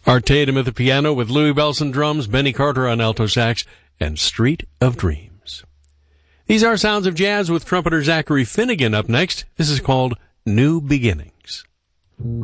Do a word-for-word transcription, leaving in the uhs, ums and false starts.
Art Tatum at the piano with Louis Bellson drums, Benny Carter on alto sax, and Street of Dreams. These are Sounds of Jazz with trumpeter Zachary Finnegan up next. This is called New Beginnings.